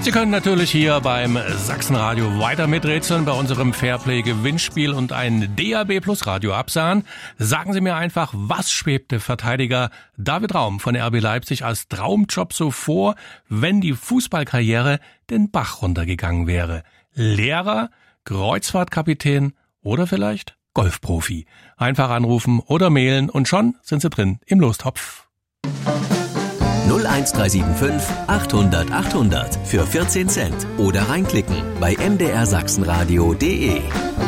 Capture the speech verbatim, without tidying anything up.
Sie können natürlich hier beim Sachsenradio weiter miträtseln bei unserem Fairplay-Gewinnspiel und ein D A B Plus Radio absahen. Sagen Sie mir einfach, was schwebte Verteidiger David Raum von R B Leipzig als Traumjob so vor, wenn die Fußballkarriere den Bach runtergegangen wäre? Lehrer, Kreuzfahrtkapitän oder vielleicht Golfprofi? Einfach anrufen oder mailen und schon sind Sie drin im Lostopf. null eins drei sieben fünf achthundert achthundert für vierzehn Cent oder reinklicken bei m d r sachsenradio punkt d e.